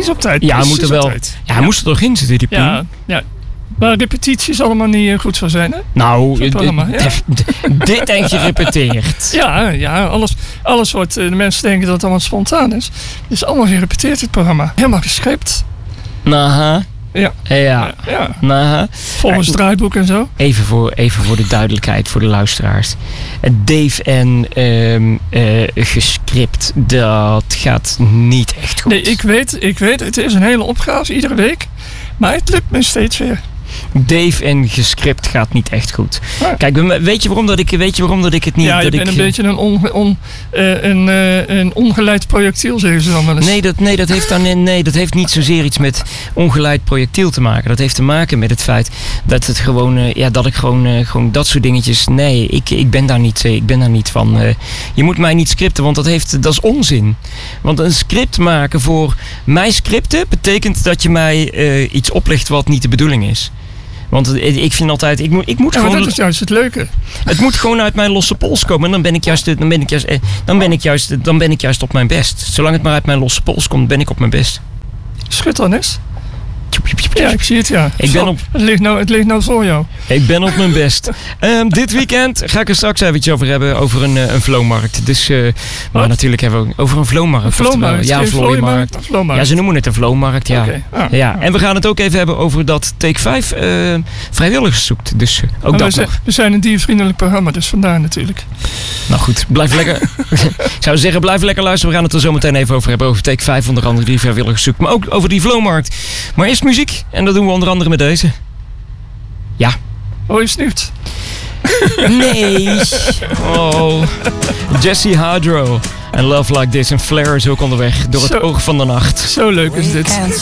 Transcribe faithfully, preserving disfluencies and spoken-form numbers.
precies op tijd. Ja, precies moet er op wel. tijd. Ja, hij moest er toch in zitten, die Pien? Ja, ja. Maar repetities allemaal niet uh, goed zou zijn, hè? Nou, Zo'n programma, d- ja. d- d- dit en gerepeteerd. Ja, ja alles, alles wordt... Uh, de mensen denken dat het allemaal spontaan is. Het is allemaal gerepeteerd, dit programma. Helemaal gescript. Naha. Ja. Ja. ja. Naha. Volgens het draaiboek en zo. Even voor, even voor de duidelijkheid, voor de luisteraars. Dave en um, uh, gescript, dat gaat niet echt goed. Nee, ik weet, ik weet, het is een hele opgave iedere week. Maar het lukt me steeds weer. Dave en gescript gaat niet echt goed. Ja. Kijk, weet je waarom dat ik, weet je waarom dat ik het niet... Ja, je dat bent ik, een beetje een, on, on, uh, een, uh, een ongeleid projectiel, zeggen ze dan wel eens. Nee, dat, nee, dat heeft dan, nee, dat heeft niet zozeer iets met ongeleid projectiel te maken. Dat heeft te maken met het feit dat het gewoon, uh, ja, dat ik gewoon, uh, gewoon dat soort dingetjes... Nee, ik, ik, ben daar niet, ik ben daar niet van. Uh, je moet mij niet scripten, want dat, heeft, dat is onzin. Want een script maken voor mij scripten betekent dat je mij uh, iets oplegt wat niet de bedoeling is. Want ik vind altijd, ik moet, ik moet ja, gewoon... dat is juist het leuke. Het moet gewoon uit mijn losse pols komen. En dan ben ik juist, dan ben ik juist, dan ben ik juist, dan ben ik juist op mijn best. Zolang het maar uit mijn losse pols komt, ben ik op mijn best. Schud dan eens. Ja, ik zie het, ja. Ik ben op, het, ligt nou, het ligt nou voor jou. Ik ben op mijn best. um, dit weekend ga ik er straks even iets over hebben. Over een, uh, een flowmarkt. Dus, uh, maar natuurlijk hebben we over een flowmarkt. Een flowmarkt? Ja, een flowmarkt. flowmarkt. Ja, ze noemen het een flowmarkt, ja. Okay. Ah, ja. En we gaan het ook even hebben over dat Take vijf uh, vrijwilligers zoekt. Dus uh, ook maar dat we, nog. we zijn een diervriendelijk programma, dus vandaar natuurlijk. Nou goed, blijf lekker. Ik zou zeggen, blijf lekker luisteren. We gaan het er zo meteen even over hebben. Over Take vijf, onder andere die vrijwilligers zoekt. Maar ook over die flowmarkt. Maar eerst muziek. En dat doen we onder andere met deze. Ja. Oh, je snuift. Nee. Oh. Jesse Hardro. En Love Like This. En Flair is ook onderweg door het zo, oog van de nacht. Zo leuk is dit.